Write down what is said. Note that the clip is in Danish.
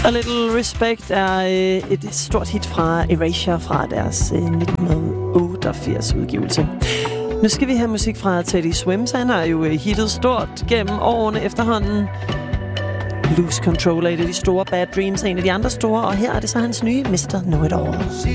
A Little Respect er et stort hit fra Erasure fra deres 1988 udgivelse. Nu skal vi have musik fra Teddy Swims. Han har jo hittet stort gennem årene efterhånden. Lose Control er et af de store, Bad Dreams er en af de andre store, og her er det så hans nye Mr. Know It All.